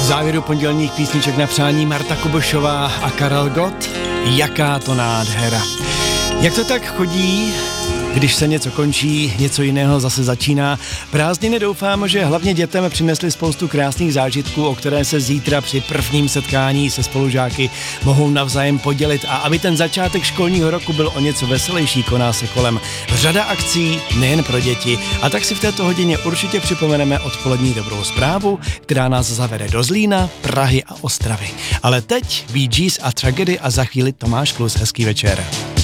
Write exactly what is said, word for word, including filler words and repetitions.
závěru pondělních písniček na přání Marta Kubišová a Karel Gott. Jaká to nádhera. Jak to tak chodí, když se něco končí, něco jiného zase začíná. Prázdniny doufám, že hlavně dětem přinesly spoustu krásných zážitků, o které se zítra při prvním setkání se spolužáky mohou navzájem podělit. A aby ten začátek školního roku byl o něco veselější, koná se kolem řada akcí, nejen pro děti. A tak si v této hodině určitě připomeneme odpolední dobrou zprávu, která nás zavede do Zlína, Prahy a Ostravy. Ale teď Bee Gees a Tragedy a za chvíli Tomáš Klus. Hezký večer.